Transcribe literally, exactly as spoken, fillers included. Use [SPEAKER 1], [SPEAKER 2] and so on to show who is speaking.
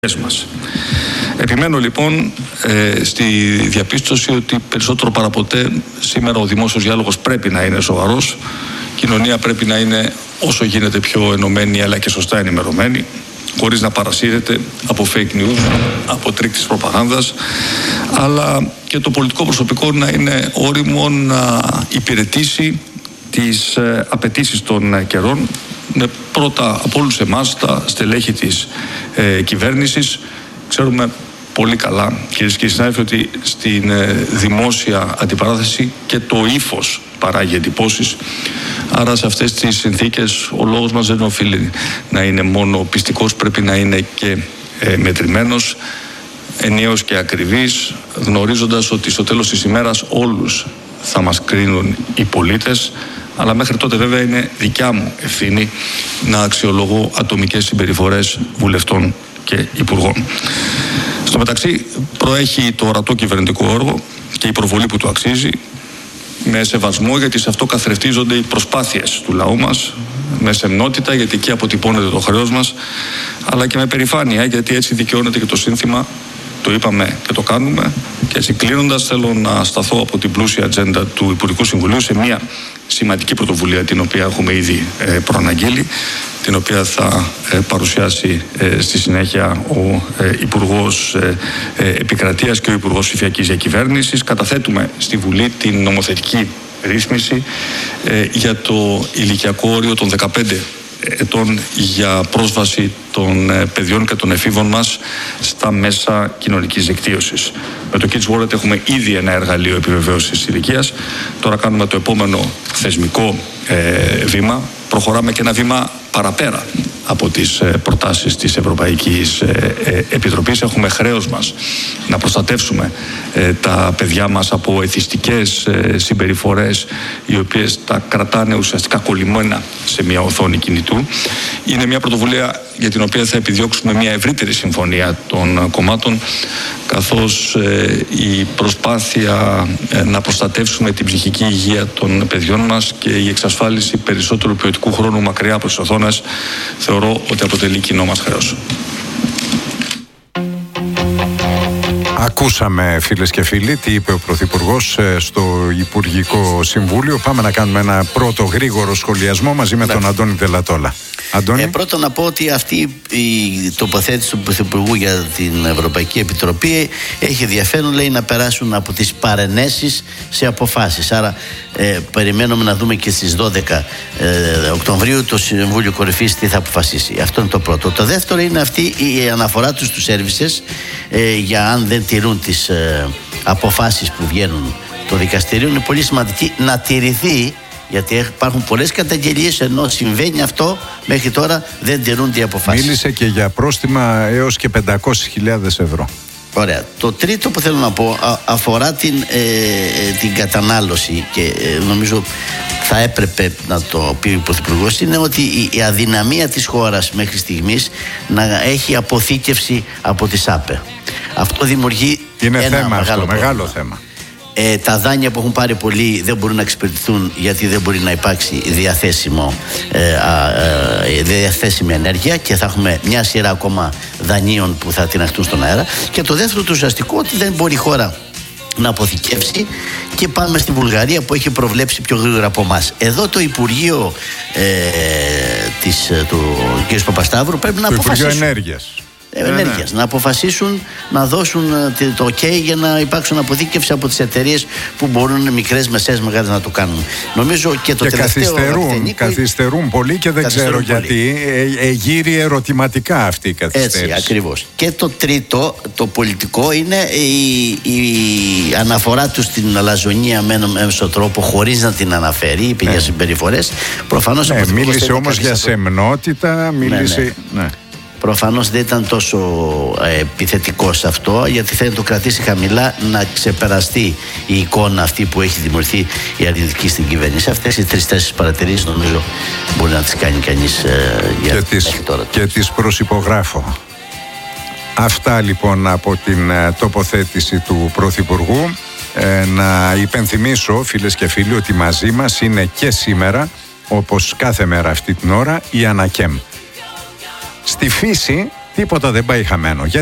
[SPEAKER 1] μας. Επιμένω λοιπόν ε, στη διαπίστωση ότι περισσότερο παραποτέ σήμερα ο δημόσιος διάλογος πρέπει να είναι σοβαρός. Η κοινωνία πρέπει να είναι όσο γίνεται πιο ενωμένη αλλά και σωστά ενημερωμένη, χωρίς να παρασύρεται από fake news, από τρίκ της προπαγάνδας, αλλά και το πολιτικό προσωπικό να είναι όριμο να υπηρετήσει τις ε, απαιτήσεις των καιρών, με πρώτα από όλους εμάς τα στελέχη της ε, κυβέρνησης. Ξέρουμε πολύ καλά, κυρίες και συνάδελφοι, ότι στην ε, δημόσια αντιπαράθεση και το ύφος παράγει εντυπώσεις. Άρα σε αυτές τις συνθήκες ο λόγος μας δεν οφείλει να είναι μόνο πιστικός, πρέπει να είναι και ε, μετρημένος, ενιαίος και ακριβής, γνωρίζοντας ότι στο τέλος της ημέρας όλους θα μας κρίνουν οι πολίτες. Αλλά μέχρι τότε βέβαια είναι δικιά μου ευθύνη να αξιολογώ ατομικές συμπεριφορές βουλευτών και υπουργών. Στο μεταξύ προέχει το ορατό κυβερνητικό έργο και η προβολή που του αξίζει, με σεβασμό γιατί σε αυτό καθρεφτίζονται οι προσπάθειες του λαού μας, με σεμνότητα γιατί εκεί αποτυπώνεται το χρέος μας, αλλά και με περηφάνεια γιατί έτσι δικαιώνεται και το σύνθημα. Το είπαμε και το κάνουμε. Και έτσι κλείνοντας, θέλω να σταθώ από την πλούσια ατζέντα του Υπουργικού Συμβουλίου σε μια σημαντική πρωτοβουλία την οποία έχουμε ήδη ε, προαναγγείλει, την οποία θα ε, παρουσιάσει ε, στη συνέχεια ο ε, Υπουργός ε, ε, Επικρατείας και ο Υπουργός Ψηφιακής Διακυβέρνησης. Καταθέτουμε στη Βουλή την νομοθετική ρύθμιση ε, για το ηλικιακό όριο των δεκαπέντε ετών για πρόσβαση των παιδιών και των εφήβων μας στα μέσα κοινωνικής δικτύωσης. Με το Kids Wallet έχουμε ήδη ένα εργαλείο επιβεβαίωσης ηλικίας. Τώρα κάνουμε το επόμενο θεσμικό ε, βήμα. Προχωράμε και ένα βήμα παραπέρα από τις ε, προτάσεις της Ευρωπαϊκής ε, ε, Επιτροπής. Έχουμε χρέος μας να προστατεύσουμε ε, τα παιδιά μας από εθιστικές ε, συμπεριφορές, οι οποίες τα κρατάνε ουσιαστικά κολλημένα σε μια οθόνη κινητού. Είναι μια πρωτοβουλία για την οποία θα επιδιώξουμε μια ευρύτερη συμφωνία των κομμάτων, καθώς ε, η προσπάθεια ε, να προστατεύσουμε την ψυχική υγεία των παιδιών μας και η εξασφάλιση περισσότερου ποιοτικού χρόνου μακριά από τις οθόνες θεωρώ ότι αποτελεί κοινό μας χρέος.
[SPEAKER 2] Ακούσαμε, φίλες και φίλοι, τι είπε ο Πρωθυπουργός στο Υπουργικό Συμβούλιο. Πάμε να κάνουμε ένα πρώτο γρήγορο σχολιασμό μαζί με τον Αντώνη Δελατόλα. Αντώνη.
[SPEAKER 3] Ε, πρώτον να πω ότι αυτή η τοποθέτηση του Πρωθυπουργού για την Ευρωπαϊκή Επιτροπή έχει ενδιαφέρον, λέει, να περάσουν από τις παρενέσεις σε αποφάσεις. Άρα ε, περιμένουμε να δούμε και στις δώδεκα ε, Οκτωβρίου το Συμβούλιο Κορυφής τι θα αποφασίσει. Αυτό είναι το πρώτο. Το δεύτερο είναι αυτή η αναφορά τους στους services ε, για αν δεν τηρούν τις ε, αποφάσεις που βγαίνουν το δικαστήριο. Είναι πολύ σημαντική να τηρηθεί, γιατί υπάρχουν πολλές καταγγελίες, ενώ συμβαίνει αυτό μέχρι τώρα δεν τηρούνται οι αποφάσεις.
[SPEAKER 2] Μίλησε και για πρόστιμα έως και πεντακόσιες χιλιάδες ευρώ.
[SPEAKER 3] Ωραία. Το τρίτο που θέλω να πω α, αφορά την, ε, την κατανάλωση και ε, νομίζω θα έπρεπε να το πει ο Πρωθυπουργός, είναι ότι η, η αδυναμία της χώρας μέχρι στιγμής να έχει αποθήκευση από τις ΑΠΕ. Αυτό δημιουργεί
[SPEAKER 2] είναι
[SPEAKER 3] ένα
[SPEAKER 2] θέμα
[SPEAKER 3] μεγάλο,
[SPEAKER 2] αυτό, μεγάλο θέμα.
[SPEAKER 3] Ε, τα δάνεια που έχουν πάρει πολλοί δεν μπορούν να εξυπηρετηθούν γιατί δεν μπορεί να υπάρξει διαθέσιμο, ε, α, ε, διαθέσιμη ενέργεια και θα έχουμε μια σειρά ακόμα δανείων που θα τυναχτούν στον αέρα. Και το δεύτερο του ουσιαστικό, ότι δεν μπορεί η χώρα να αποθηκεύσει και πάμε στη Βουλγαρία που έχει προβλέψει πιο γρήγορα από εμάς. Εδώ το Υπουργείο ε, της, του κ. Παπασταύρου πρέπει να
[SPEAKER 2] το
[SPEAKER 3] αποφασίσει.
[SPEAKER 2] Υπουργείο Ενέργειας.
[SPEAKER 3] Ενέργειας, ναι. Να αποφασίσουν να δώσουν το OK για να υπάρξουν αποθήκευση από τις εταιρείες που μπορούν, μικρές, μεσαίες, μεγάλες, να το κάνουν. Νομίζω και το
[SPEAKER 2] και
[SPEAKER 3] τελευταίο
[SPEAKER 2] καθυστερούν,
[SPEAKER 3] Νίκο,
[SPEAKER 2] καθυστερούν πολύ και δεν ξέρω πολύ. Γιατί ε, ε, γύρει ερωτηματικά αυτή η καθυστέρηση.
[SPEAKER 3] Έτσι, ακριβώς. Και το τρίτο, το πολιτικό, είναι η, η αναφορά του στην αλαζονία με έμεσο τρόπο, χωρίς να την αναφέρει, είπε ναι. για συμπεριφορές. Προφανώς
[SPEAKER 2] ναι, μίλησε όμως για σεμνότητα, μίλησε.
[SPEAKER 3] Ναι, ναι. Ναι. Προφανώς δεν ήταν τόσο ε, επιθετικός αυτό, γιατί θέλει να το κρατήσει χαμηλά, να ξεπεραστεί η εικόνα αυτή που έχει δημιουργηθεί η αρνητική στην κυβέρνηση. Αυτές οι τρεις-τέσσερις παρατηρήσεις νομίζω μπορεί να τις κάνει κανείς ε, για
[SPEAKER 2] και τις,
[SPEAKER 3] τώρα.
[SPEAKER 2] Και τις προσυπογράφω. Αυτά λοιπόν από την ε, τοποθέτηση του Πρωθυπουργού. Ε, να υπενθυμίσω, φίλες και φίλοι, ότι μαζί μας είναι και σήμερα, όπως κάθε μέρα αυτή την ώρα, η Ανακέμ. Στη φύση τι τίποτα δεν πάει χαμένο.